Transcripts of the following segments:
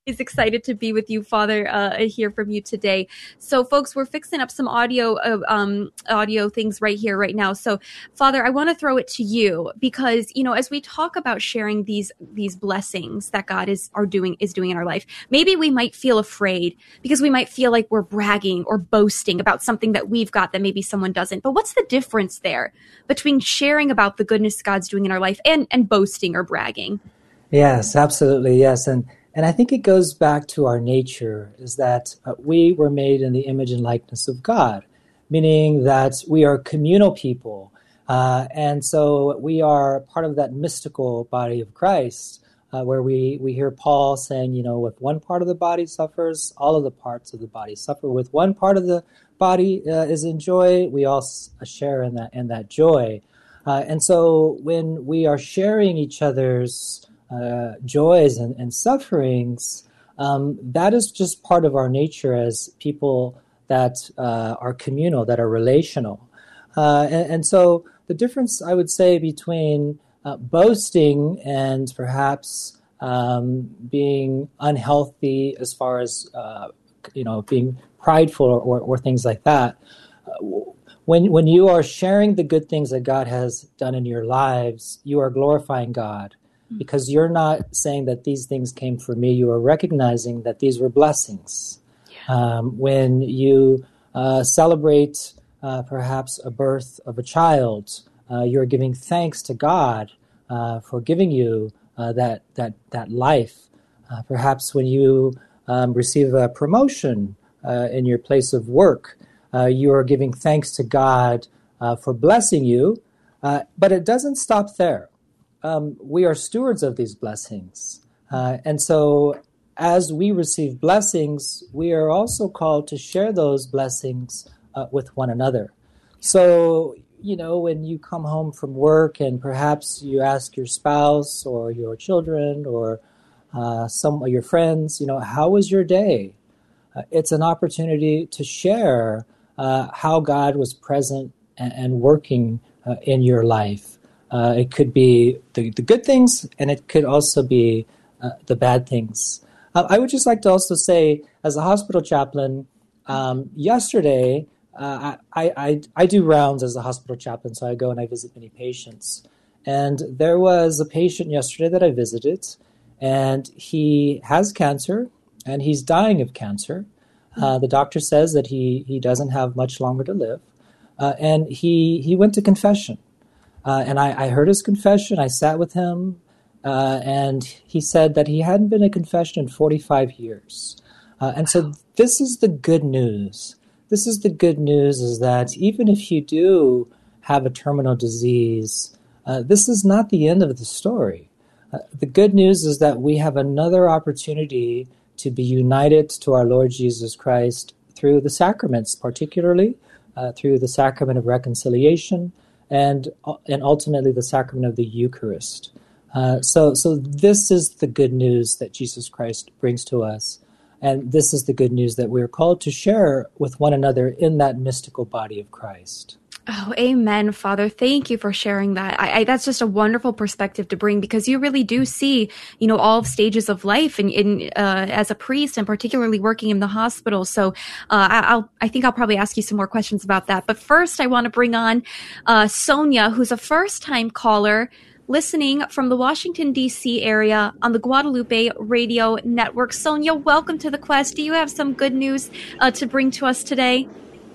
Is excited to be with you, Father, hear from you today. So, folks, we're fixing up some audio things right here, right now. So, Father, I want to throw it to you because, as we talk about sharing these blessings that God is doing in our life, maybe we might feel afraid because we might feel like we're bragging or boasting about something that we've got that maybe someone doesn't. But what's the difference there between sharing about the goodness God's doing in our life and boasting or bragging? Yes, absolutely. Yes. And I think it goes back to our nature, is that we were made in the image and likeness of God, meaning that we are communal people. And so we are part of that mystical body of Christ, where we hear Paul saying, if one part of the body suffers, all of the parts of the body suffer. With one part of the body is in joy, we all share in that joy. And so when we are sharing each other's joys and sufferings, that is just part of our nature as people that are communal, that are relational. And so the difference, I would say, between boasting and perhaps being unhealthy as far as, being prideful or things like that, when you are sharing the good things that God has done in your lives, you are glorifying God. Because you're not saying that these things came from me, you are recognizing that these were blessings. Yeah. When you celebrate perhaps a birth of a child, you're giving thanks to God for giving you that life. Perhaps when you receive a promotion in your place of work, you are giving thanks to God for blessing you. But it doesn't stop there. We are stewards of these blessings. And so as we receive blessings, we are also called to share those blessings with one another. So, when you come home from work and perhaps you ask your spouse or your children or some of your friends, how was your day? It's an opportunity to share how God was present and working in your life. It could be the good things, and it could also be the bad things. I would just like to also say, as a hospital chaplain, yesterday, I do rounds as a hospital chaplain, so I go and I visit many patients. And there was a patient yesterday that I visited, and he has cancer, and he's dying of cancer. The doctor says that he doesn't have much longer to live, and he went to confession. And I heard his confession. I sat with him, and he said that he hadn't been to confession in 45 years. And so this is the good news. This is the good news, is that even if you do have a terminal disease, this is not the end of the story. The good news is that we have another opportunity to be united to our Lord Jesus Christ through the sacraments, particularly through the sacrament of reconciliation, and ultimately the sacrament of the Eucharist. So this is the good news that Jesus Christ brings to us, and this is the good news that we're called to share with one another in that mystical body of Christ. Oh, amen, Father. Thank you for sharing that. That's just a wonderful perspective to bring, because you really do see, all stages of life as a priest, and particularly working in the hospital. So, I think I'll probably ask you some more questions about that. But first, I want to bring on, Sonia, who's a first-time caller listening from the Washington, D.C. area on the Guadalupe Radio Network. Sonia, welcome to the Quest. Do you have some good news to bring to us today?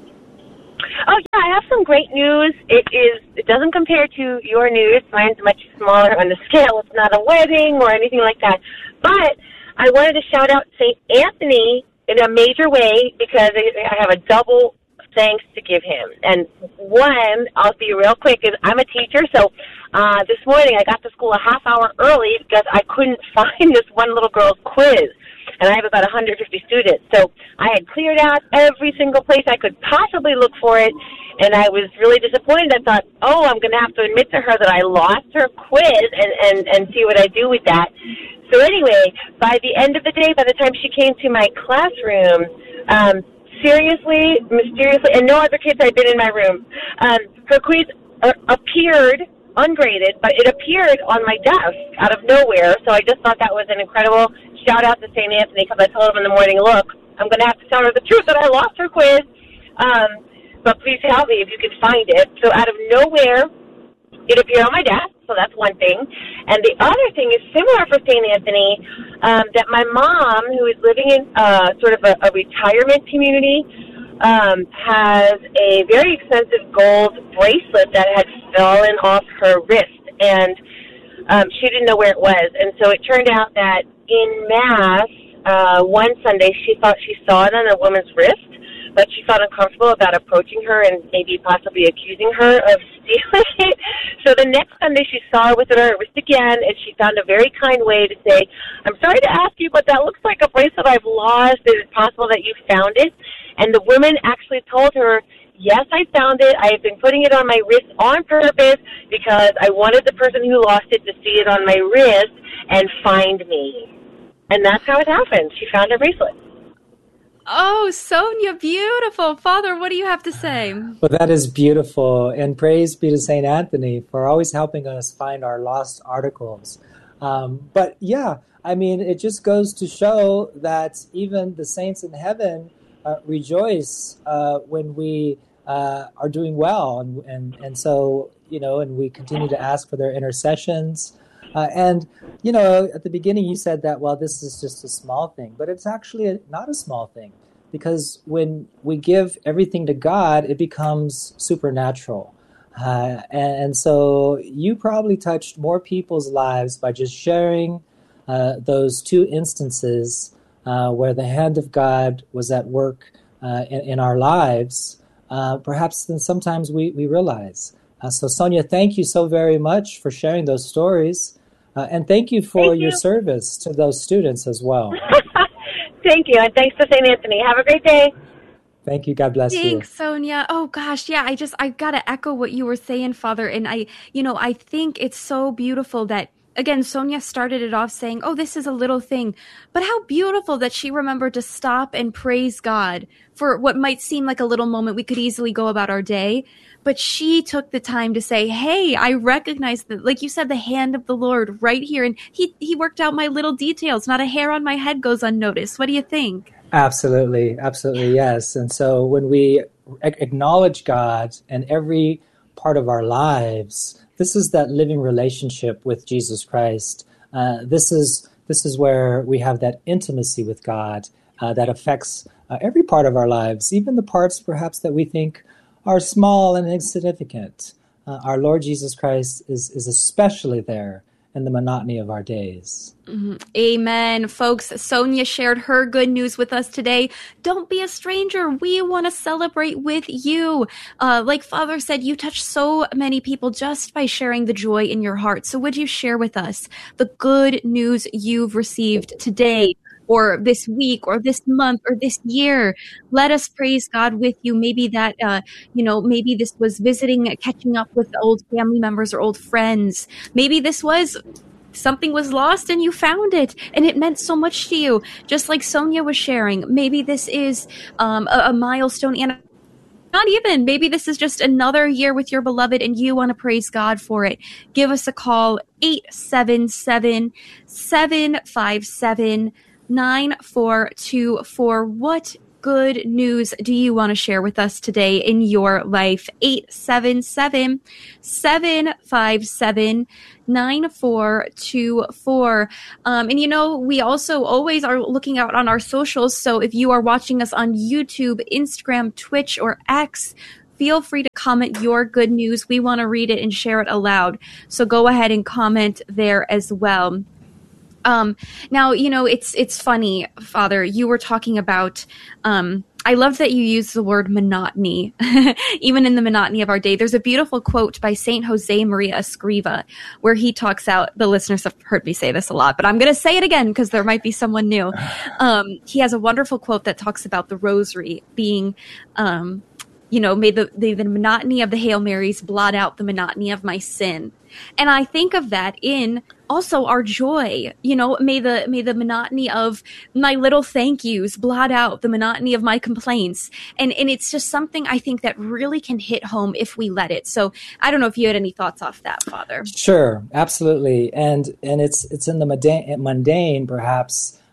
Oh, yeah, I have some great news. It doesn't compare to your news. Mine's much smaller on the scale. It's not a wedding or anything like that. But I wanted to shout out St. Anthony in a major way, because I have a double thanks to give him. And one, I'll be real quick, is I'm a teacher, so this morning I got to school a half hour early because I couldn't find this one little girl's quiz. And I have about 150 students. So I had cleared out every single place I could possibly look for it, and I was really disappointed. I thought, I'm going to have to admit to her that I lost her quiz and see what I do with that. So anyway, by the end of the day, by the time she came to my classroom, seriously, mysteriously, and no other kids had been in my room, her quiz appeared ungraded, but it appeared on my desk out of nowhere. So I just thought that was an incredible shout out to St. Anthony because I told him in the morning, look, I'm going to have to tell her the truth that I lost her quiz. But please help me if you can find it. So out of nowhere, it appeared on my desk, so that's one thing. And the other thing is similar for St. Anthony, that my mom, who is living in sort of a retirement community, has a very expensive gold bracelet that had fallen off her wrist, and she didn't know where it was. And so it turned out that in Mass, one Sunday, she thought she saw it on a woman's wrist, but she felt uncomfortable about approaching her and maybe possibly accusing her of stealing it. So the next Sunday she saw her with it on her wrist again, and she found a very kind way to say, I'm sorry to ask you, but that looks like a bracelet I've lost. Is it possible that you found it? And the woman actually told her, yes, I found it. I have been putting it on my wrist on purpose because I wanted the person who lost it to see it on my wrist and find me. And that's how it happened. She found her bracelet. Oh, Sonia, beautiful. Father, what do you have to say? Well, that is beautiful. And praise be to St. Anthony for always helping us find our lost articles. But yeah, I mean, it just goes to show that even the saints in heaven rejoice when we are doing well. And so, and we continue to ask for their intercessions. And at the beginning you said that, well, this is just a small thing, but it's actually not a small thing, because when we give everything to God, it becomes supernatural. And so you probably touched more people's lives by just sharing those two instances where the hand of God was at work in our lives, perhaps than sometimes we realize. So Sonia, thank you so very much for sharing those stories. And thank you for your service to those students as well. Thank you, and thanks to St. Anthony. Have a great day. Thank you. God bless you. Thanks, Sonia. Oh gosh, yeah. I've got to echo what you were saying, Father. And I think it's so beautiful that, again, Sonia started it off saying, oh, this is a little thing. But how beautiful that she remembered to stop and praise God for what might seem like a little moment. We could easily go about our day. But she took the time to say, hey, I recognize that, like you said, the hand of the Lord right here. And he worked out my little details. Not a hair on my head goes unnoticed. What do you think? Absolutely. Absolutely. Yes. And so when we acknowledge God in every part of our lives, this is that living relationship with Jesus Christ. This is where we have that intimacy with God that affects every part of our lives, even the parts perhaps that we think are small and insignificant. Our Lord Jesus Christ is especially there in the monotony of our days. Mm-hmm. Amen. Folks, Sonia shared her good news with us today. Don't be a stranger. We want to celebrate with you. Like Father said, you touched so many people just by sharing the joy in your heart. So would you share with us the good news you've received today, or this week, or this month, or this year? Let us praise God with you. Maybe that, maybe this was visiting, catching up with old family members or old friends. Maybe this was something was lost and you found it and it meant so much to you, just like Sonia was sharing. Maybe this is a milestone, and not even. Maybe this is just another year with your beloved and you want to praise God for it. Give us a call, 877-757-9424. What good news do you want to share with us today in your life? 877-757-9424. And we also always are looking out on our socials. So if you are watching us on YouTube, Instagram, Twitch, or X, feel free to comment your good news. We want to read it and share it aloud. So go ahead and comment there as well. Now, it's funny, Father, you were talking about, I love that you use the word monotony, even in the monotony of our day. There's a beautiful quote by Saint Jose Maria Escriva, where he talks out, the listeners have heard me say this a lot, but I'm going to say it again because there might be someone new. He has a wonderful quote that talks about the rosary being, may the monotony of the Hail Marys blot out the monotony of my sin. And I think of that in also our joy. May the monotony of my little thank yous blot out the monotony of my complaints. And it's just something I think that really can hit home if we let it. So I don't know if you had any thoughts off that, Father. Sure, absolutely. And it's in the mundane perhaps,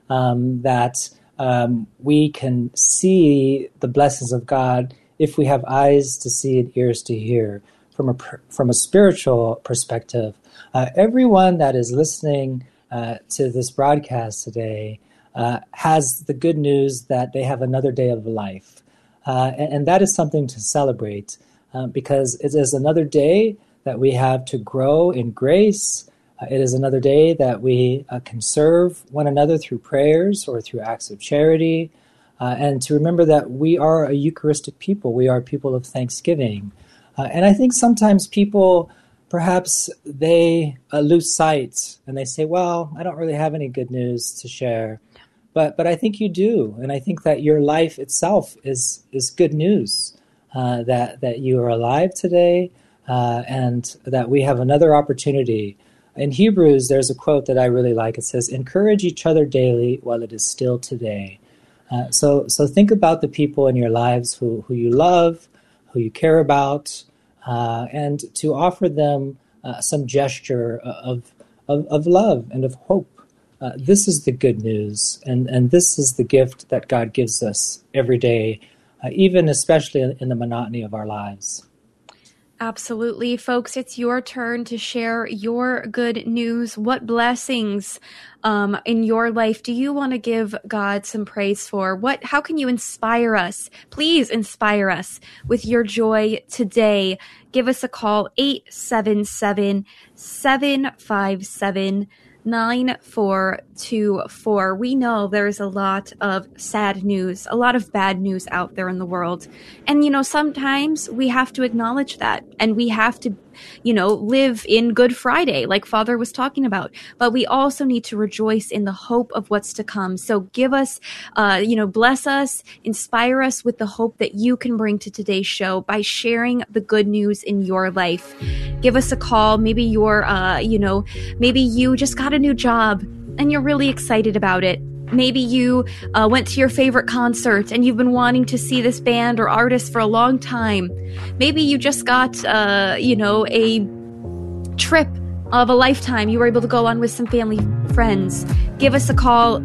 that we can see the blessings of God if we have eyes to see and ears to hear. From a spiritual perspective, everyone that is listening to this broadcast today has the good news that they have another day of life. And that is something to celebrate because it is another day that we have to grow in grace. It is another day that we can serve one another through prayers or through acts of charity. And to remember that we are a Eucharistic people. We are people of thanksgiving. And I think sometimes people, perhaps they lose sight and they say, well, I don't really have any good news to share. But I think you do. And I think that your life itself is good news, that you are alive today and that we have another opportunity. In Hebrews, there's a quote that I really like. It says, encourage each other daily while it is still today. So think about the people in your lives who you love, who you care about, and to offer them some gesture of love and of hope. This is the good news, and this is the gift that God gives us every day, even especially in the monotony of our lives. Absolutely. Folks, it's your turn to share your good news. What blessings in your life do you want to give God some praise for? How can you inspire us? Please inspire us with your joy today. Give us a call, 877-757-9424. We know there's a lot of sad news, a lot of bad news out there in the world. And, sometimes we have to acknowledge that and we have to, live in Good Friday, like Father was talking about. But we also need to rejoice in the hope of what's to come. So give us, bless us, inspire us with the hope that you can bring to today's show by sharing the good news in your life. Give us a call. Maybe you're, maybe you just got a new job and you're really excited about it. Maybe you went to your favorite concert and you've been wanting to see this band or artist for a long time. Maybe you just got, a trip of a lifetime you were able to go on with some family friends. Give us a call,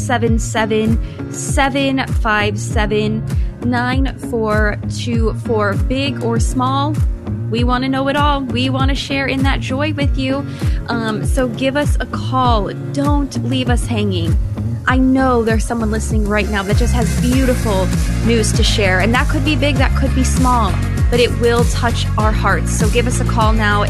877-757-9424. Big or small, we want to know it all. We want to share in that joy with you. So give us a call. Don't leave us hanging. I know there's someone listening right now that just has beautiful news to share. And that could be big, that could be small, but it will touch our hearts. So give us a call now,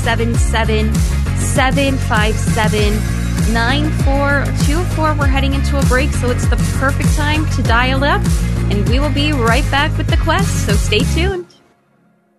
877-757-9424. We're heading into a break, so it's the perfect time to dial up. And we will be right back with the quest, so stay tuned.